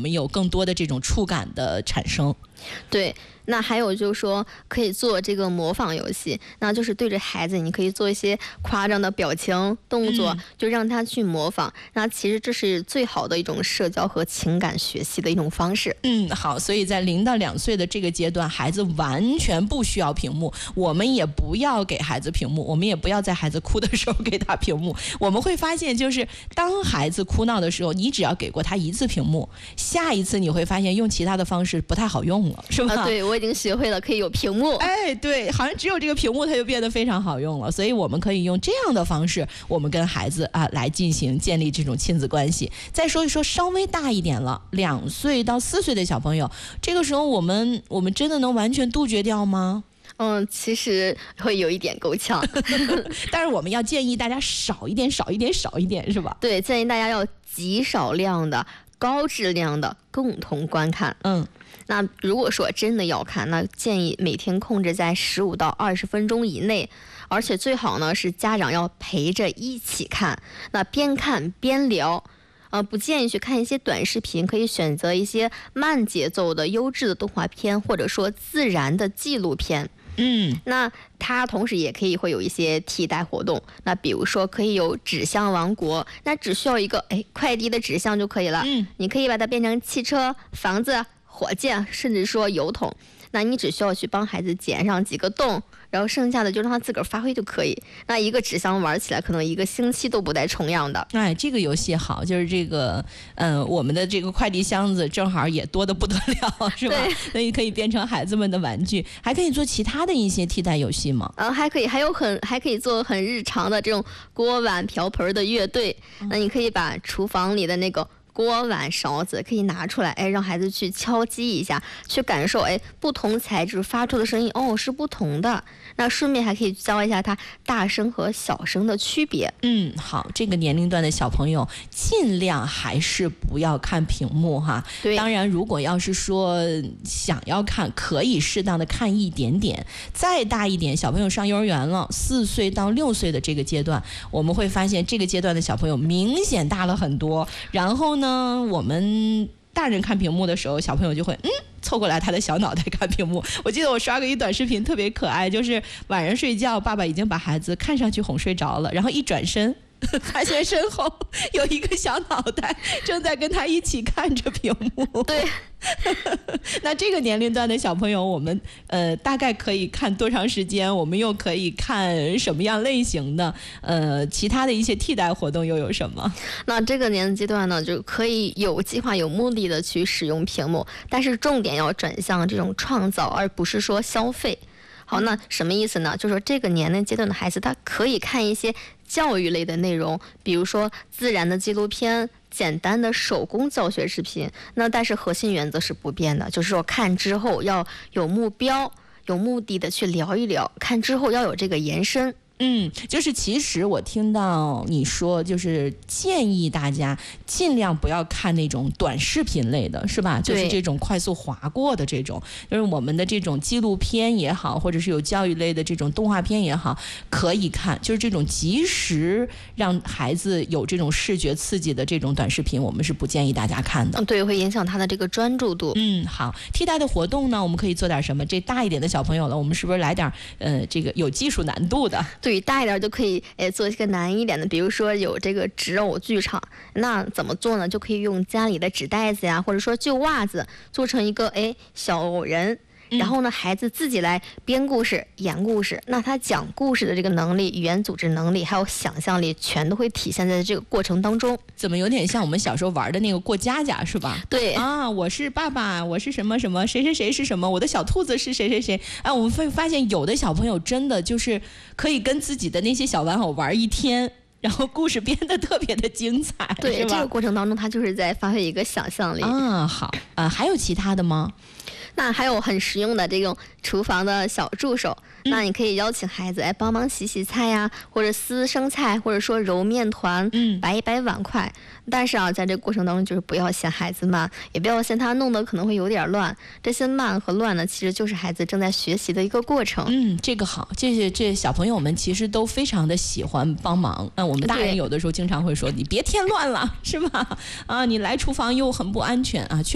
们有更多的这种触感的产生。 对，那还有就是说可以做这个模仿游戏，那就是对着孩子你可以做一些夸张的表情动作，就让他去模仿。那其实这是最好的一种社交和情感学习的一种方式。 好，所以在0到2岁的这个阶段，孩子完全不需要屏幕，我们也不要给孩子屏幕，我们也不要在孩子哭的时候给他屏幕。我们会发现，就是当孩子哭闹的时候，你只要给过他一次屏幕，下一次你会发现用其他的方式不太好用了，是吧？ 对，我已经学会了可以有屏幕。 哎，对，好像只有这个屏幕它就变得非常好用了，所以我们可以用这样的方式，我们跟孩子来进行建立这种亲子关系。再说一说稍微大一点了，2岁到4岁的小朋友，这个时候我们真的能完全杜绝掉吗？ 其实会有一点够呛， 但是我们要建议大家少一点，是吧？ 对，建议大家要极少量的、高质量的共同观看。那如果说真的要看，那建议每天控制在15到20分钟以内，而且最好呢是家长要陪着一起看，那边看边聊。不建议去看一些短视频，可以选择一些慢节奏的优质的动画片，或者说自然的纪录片。那它同时也可以会有一些替代活动，那比如说可以有纸箱王国，那只需要一个快递的纸箱就可以了。你可以把它变成汽车、房子、火箭，甚至说油桶，那你只需要去帮孩子剪上几个洞，然后剩下的就让他自个儿发挥就可以。那一个纸箱玩起来可能1个星期都不带重样的。 这个游戏好，就是这个我们的这个快递箱子正好也多得不得了，是吧？所以可以变成孩子们的玩具。还可以做其他的一些替代游戏吗？ 还可以做很日常的这种锅碗瓢盆的乐队。那你可以把厨房里的那个锅碗勺子可以拿出来，让孩子去敲击一下，去感受不同材质发出的声音是不同的。那顺便还可以教一下他大声和小声的区别。 好，这个年龄段的小朋友尽量还是不要看屏幕哈。 对， 当然如果要是说想要看，可以适当的看一点点。再大一点，小朋友上幼儿园了，4岁到6岁的这个阶段，我们会发现这个阶段的小朋友明显大了很多。然后呢，我们大人看屏幕的时候，小朋友就会凑过来他的小脑袋看屏幕。我记得我刷过一短视频特别可爱，就是晚上睡觉，爸爸已经把孩子看上去哄睡着了，然后一转身发现身后有一个小脑袋正在跟他一起看着屏幕。 对那这个年龄段的小朋友，我们大概可以看多长时间？我们又可以看什么样类型的？其他的一些替代活动又有什么？ 那这个年龄阶段呢，就可以有计划、有目的的去使用屏幕，但是重点要转向这种创造，而不是说消费。好，那什么意思呢？就是说这个年龄阶段的孩子，他可以看一些教育类的内容，比如说自然的纪录片、简单的手工教学视频。那但是核心原则是不变的，就是说看之后要有目标、有目的的去聊一聊，看之后要有这个延伸。 就是其实我听到你说，就是建议大家尽量不要看那种短视频类的，是吧？就是这种快速划过的这种，就是我们的这种纪录片也好，或者是有教育类的这种动画片也好，可以看。就是这种及时让孩子有这种视觉刺激的这种短视频，我们是不建议大家看的。 对，会影响他的这个专注度。 好，替代的活动呢，我们可以做点什么？这大一点的小朋友了，我们是不是来点这个有技术难度的？ 对，大一点就可以做一个难一点的，比如说有这个纸偶剧场。那怎么做呢？就可以用家里的纸袋子呀，或者说旧袜子做成一个小偶人，然后呢孩子自己来编故事、演故事。那他讲故事的这个能力、语言组织能力还有想象力，全都会体现在这个过程当中。 怎么有点像我们小时候玩的那个过家家，是吧？ 对我是爸爸，我是什么什么，谁谁谁是什么，我的小兔子是谁谁谁。我们会发现有的小朋友真的就是可以跟自己的那些小玩偶玩一天，然后故事编得特别的精彩。 对，这个过程当中他就是在发挥一个想象力。 好，还有其他的吗？ 那还有很实用的这种厨房的小助手，那你可以邀请孩子帮忙洗洗菜呀，或者撕生菜，或者说揉面团，摆一摆碗筷。但是在这个过程当中，就是不要嫌孩子慢，也不要嫌他弄得可能会有点乱。这些慢和乱呢，其实就是孩子正在学习的一个过程。 这个好，这小朋友们其实都非常的喜欢帮忙。我们大人有的时候经常会说，你别添乱了，是吧？你来厨房又很不安全啊。